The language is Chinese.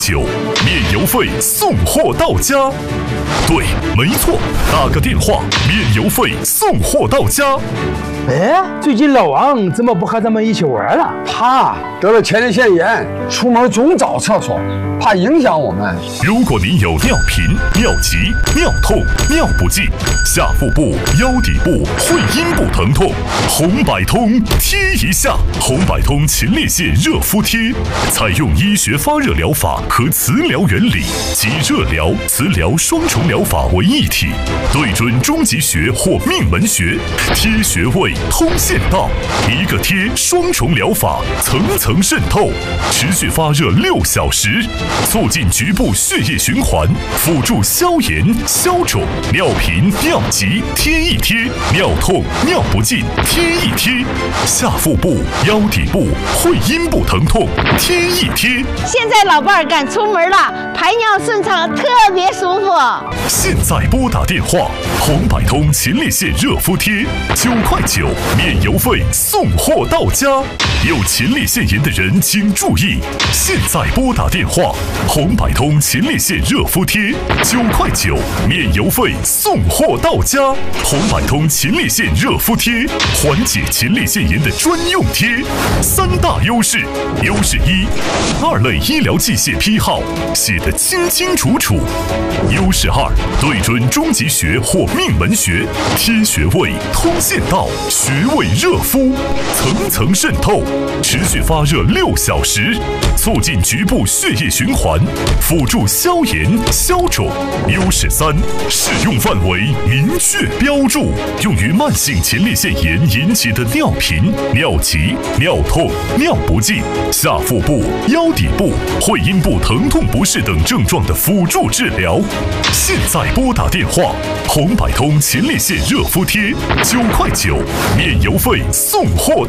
9，免邮费送货到家。对，没错，打个电话免邮费送货到家。 哎，最近老王怎么不和咱们一起玩了？ 他得了前列腺炎，出门总找厕所，怕影响我们。 如果您有尿频、尿急、尿痛、尿不尽、下腹部、腰底部、会阴部疼痛，红百通贴一下。红百通前列腺热敷贴，采用医学发热疗法和磁疗原理，集热疗、磁疗双重疗法为一体，对准中极穴或命门穴，贴穴位通线道，一个贴双重疗法，层层渗透，持续发热6小时，促进局部血液循环，辅助消炎消肿。尿频、尿急贴一贴，尿痛、尿不尽贴一贴，下腹部、腰底部、会阴部疼痛贴一贴。 现在老伴儿敢出门了，排尿顺畅，特别舒服。 现在拨打电话，红百通前列腺热敷贴，9块9，免邮费送货到家。有前列腺炎的人请注意，现在拨打电话，红百通前列腺热敷贴，9块9，免邮费送货到家。红百通前列腺热敷贴，缓解前列腺炎的专用贴，3大优势。优势1，2类医疗器械批号写得清清楚楚。优势2，对准中极穴或命门穴，贴穴位通线道，穴位热敷，层层渗透，持续发热6小时，促进局部血液循环，辅助消炎消肿。优势3，使用范围明确标注，用于慢性前列腺炎引起的尿频、尿急、尿痛、尿不尽、下腹部、腰底部、会阴部疼痛不适等症状的辅助治疗。现在拨打电话，红百通前列腺热敷贴，9块9，免邮费送货到